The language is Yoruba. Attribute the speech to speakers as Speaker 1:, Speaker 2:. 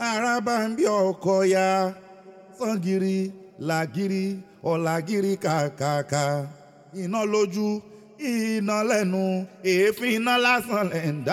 Speaker 1: araba ń bí ọkọ ya sangiri làgìrì ọ̀làgìrì kàkàkà iná lójú iná lẹ́nu èéfín iná lásán lẹ̀ ń dá.